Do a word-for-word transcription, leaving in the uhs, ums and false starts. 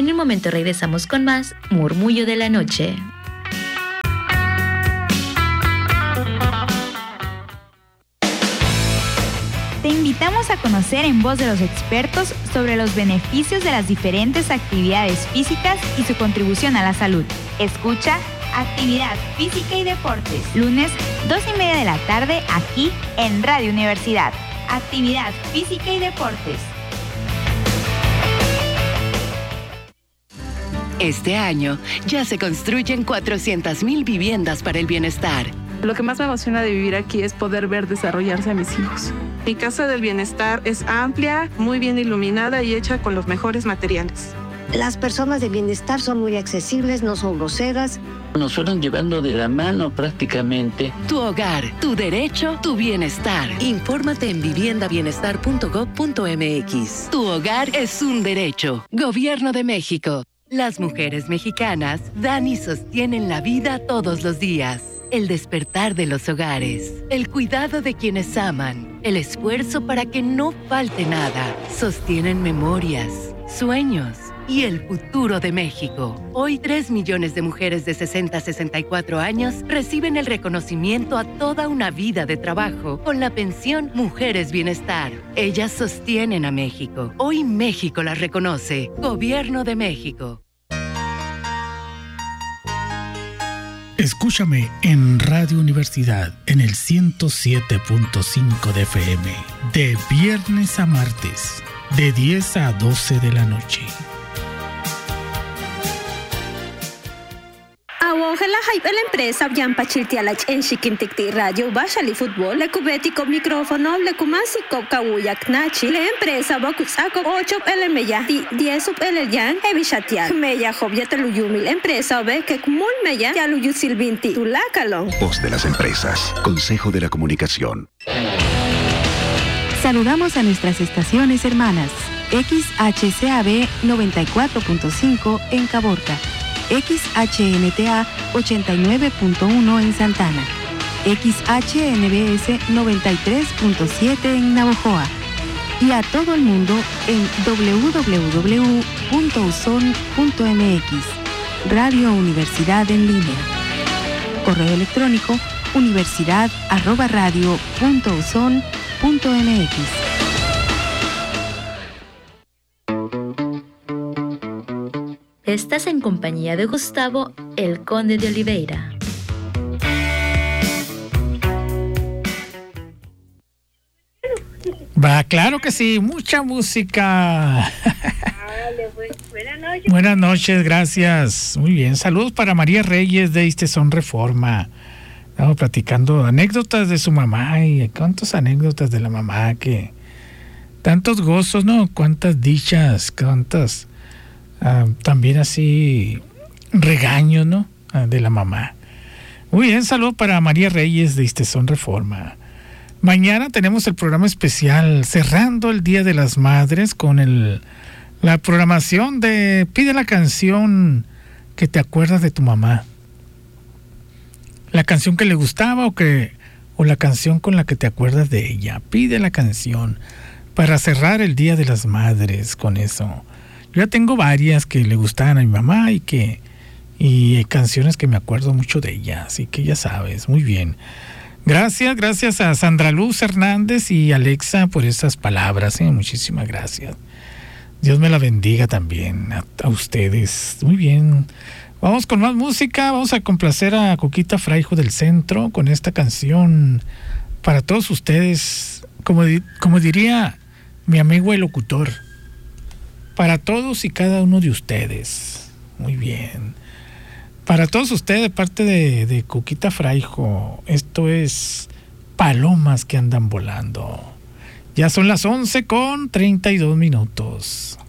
En un momento regresamos con más Murmullo de la Noche. Te invitamos a conocer en voz de los expertos sobre los beneficios de las diferentes actividades físicas y su contribución a la salud. Escucha Actividad Física y Deportes, lunes dos y media de la tarde aquí en Radio Universidad. Actividad Física y Deportes. Este año ya se construyen cuatrocientas mil viviendas para el bienestar. Lo que más me emociona de vivir aquí es poder ver desarrollarse a mis hijos. Mi casa del bienestar es amplia, muy bien iluminada y hecha con los mejores materiales. Las personas de bienestar son muy accesibles, no son groseras. Nos fueron llevando de la mano prácticamente. Tu hogar, tu derecho, tu bienestar. Infórmate en vivienda bienestar punto gob punto eme equis. Tu hogar es un derecho. Gobierno de México. Las mujeres mexicanas dan y sostienen la vida todos los días. El despertar de los hogares, el cuidado de quienes aman, el esfuerzo para que no falte nada, sostienen memorias, sueños y el futuro de México. Hoy tres millones de mujeres de sesenta a sesenta y cuatro años reciben el reconocimiento a toda una vida de trabajo con la pensión Mujeres Bienestar. Ellas sostienen a México. Hoy México las reconoce. Gobierno de México. Escúchame en Radio Universidad en el ciento siete punto cinco de F M, de viernes a martes, de diez a doce de la noche. Awongela hype la empresa Yampa Chiltialach en Chiquinticti Radio Bashali Fútbol, le cubetico micrófono, le kumasico kawuyak nachi, la empresa Bakusako ocho el meya, diez sub el yan, evishatial, meya jobia teluyumi, la empresa ve que kumul meya, yaluyu silvinti, tulakalon. Voz de las empresas, Consejo de la Comunicación. Saludamos a nuestras estaciones hermanas, X H C A B noventa y cuatro punto cinco en Caborca, X H N T A ochenta y nueve punto uno en Santana, X H N B S noventa y tres punto siete en Navojoa y a todo el mundo en doble u doble u doble u punto u s o n punto m x, Radio Universidad en línea. Correo electrónico universidad arroba radio punto uson punto m x. Estás en compañía de Gustavo, el Conde de Oliveira. Va, claro que sí, mucha música. Buenas noches. Buenas noches, gracias. Muy bien, saludos para María Reyes de Istezón Reforma. Estamos platicando anécdotas de su mamá y cuántas anécdotas de la mamá, que tantos gozos, ¿no? Cuántas dichas, cuántas uh, también así regaños, ¿no? Uh, de la mamá. Muy bien, saludo para María Reyes de Istezón Reforma. Mañana tenemos el programa especial cerrando el Día de las Madres con el la programación de Pide la canción que te acuerdas de tu mamá. La canción que le gustaba o que o la canción con la que te acuerdas de ella. Pide la canción para cerrar el Día de las Madres con eso. Yo ya tengo varias que le gustaban a mi mamá y que y canciones que me acuerdo mucho de ella, así que ya sabes, muy bien. Gracias, gracias a Sandra Luz Hernández y Alexa por esas palabras, ¿eh? Muchísimas gracias. Dios me la bendiga también a, a ustedes. Muy bien. Vamos con más música. Vamos a complacer a Coquita Fraijo del Centro con esta canción para todos ustedes. Como, di, como diría mi amigo el locutor, para todos y cada uno de ustedes. Muy bien. Para todos ustedes, de parte de, de Coquita Fraijo, esto es Palomas que andan volando. Ya son las once con treinta y dos minutos.